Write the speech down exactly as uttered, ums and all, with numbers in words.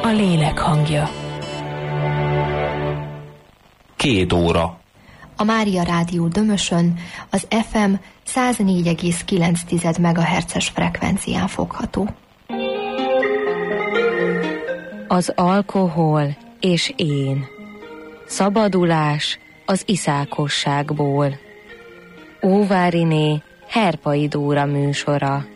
a lélek hangja. Két óra. A Mária Rádió Dömösön az ef em száznégy egész kilenc megahertzes frekvencián fogható. Az alkohol és én. Szabadulás az iszákosságból. Óváriné Herpai Dóra műsora.